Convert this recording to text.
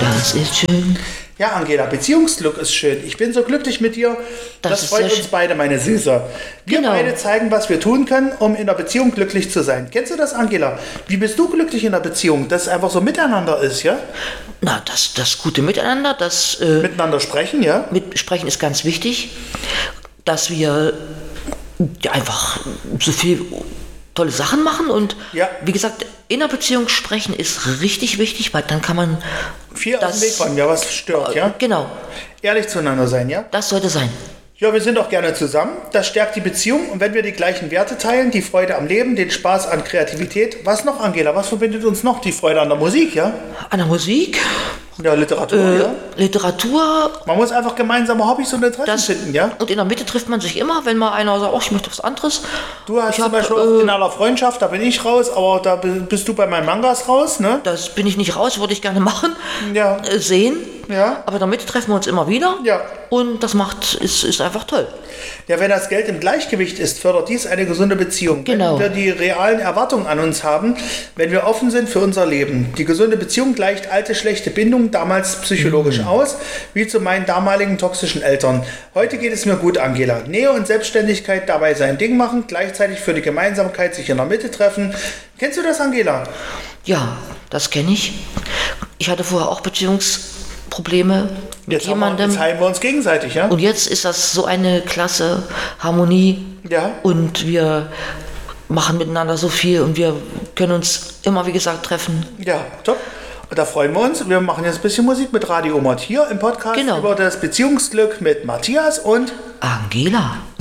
Das ist schön. Ja, Angela, Beziehungsglück ist schön. Ich bin so glücklich mit dir. Das freut uns beide, meine Süße. Wir beide zeigen, was wir tun können, um in der Beziehung glücklich zu sein. Kennst du das, Angela? Wie bist du glücklich in der Beziehung? Dass es einfach so miteinander ist, ja? Na, das gute Miteinander, das... miteinander sprechen, ja? Mit Sprechen ist ganz wichtig, dass wir einfach so viel tolle Sachen machen und wie gesagt, in der Beziehung sprechen ist richtig wichtig, weil dann kann man viel aus dem Weg räumen, ja, was stört, ja? Genau. Ehrlich zueinander sein, ja? Das sollte sein. Ja, wir sind auch gerne zusammen. Das stärkt die Beziehung. Und wenn wir die gleichen Werte teilen, die Freude am Leben, den Spaß an Kreativität. Was noch, Angela? Was verbindet uns noch? Die Freude an der Musik, ja? An der Musik? Ja, Literatur, ja. Literatur. Man muss einfach gemeinsame Hobbys und Interessen finden, ja? Und in der Mitte trifft man sich immer, wenn mal einer sagt, oh, ich möchte was anderes. Du hast zum Beispiel auch in einer Freundschaft, da bin ich raus, aber da bist du bei meinen Mangas raus, ne? Das bin ich nicht raus, würde ich gerne machen. Ja. Sehen. Ja. Aber in der Mitte treffen wir uns immer wieder. Ja. Und das ist einfach toll. Ja, wenn das Geld im Gleichgewicht ist, fördert dies eine gesunde Beziehung. Genau. Wenn wir die realen Erwartungen an uns haben, wenn wir offen sind für unser Leben. Die gesunde Beziehung gleicht alte, schlechte Bindungen damals psychologisch aus, wie zu meinen damaligen toxischen Eltern. Heute geht es mir gut, Angela. Nähe und Selbstständigkeit, dabei sein Ding machen, gleichzeitig für die Gemeinsamkeit sich in der Mitte treffen. Kennst du das, Angela? Ja, das kenne ich. Ich hatte vorher auch Beziehungsprobleme mit jemandem. Jetzt heilen wir uns gegenseitig, ja? Und jetzt ist das so eine klasse Harmonie. Ja. Und wir machen miteinander so viel und wir können uns immer, wie gesagt, treffen. Ja, top. Und da freuen wir uns. Wir machen jetzt ein bisschen Musik mit Radio Omot hier im Podcast über das Beziehungsglück mit Matthias und Angela.